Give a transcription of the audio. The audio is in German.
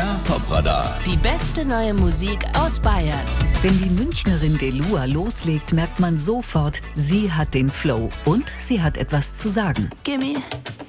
BR Popradar. Die beste neue Musik aus Bayern. Wenn die Münchnerin Delua loslegt, merkt man sofort, sie hat den Flow und sie hat etwas zu sagen. Gimme